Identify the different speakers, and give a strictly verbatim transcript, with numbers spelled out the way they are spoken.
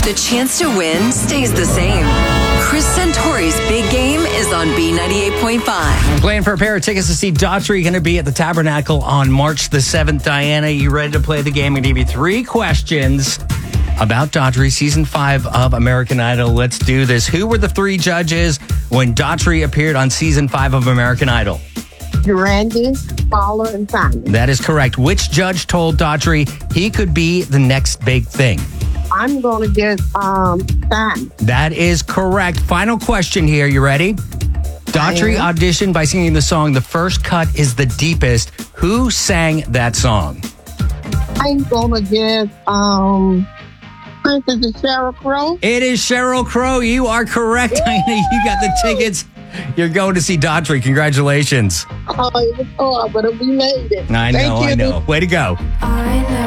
Speaker 1: the chance to win stays the same. Chris Santori's big game is on B ninety-eight point five.
Speaker 2: Playing for a pair of tickets to see Daughtry, going to be at the Tabernacle on March the seventh. Diana, you ready to play the game? I'm going to give you three questions about Daughtry, season five of American Idol. Let's do this. Who were the three judges when Daughtry appeared on season five of American Idol?
Speaker 3: Randy, Paula, and Simon.
Speaker 2: That is correct. Which judge told Daughtry he could be the next big thing?
Speaker 3: I'm going to get um, Simon.
Speaker 2: That is correct. Final question here. You ready? Daughtry auditioned by singing the song "The First Cut is the Deepest." Who sang that song?
Speaker 3: I'm going to get, um, is it Sheryl Crow?
Speaker 2: It is Sheryl Crow. You are correct. You got the tickets. You're going to see Daughtry. Congratulations.
Speaker 3: Oh, it was hard, but we made it.
Speaker 2: I know,
Speaker 3: Thank you.
Speaker 2: I know. Way to go.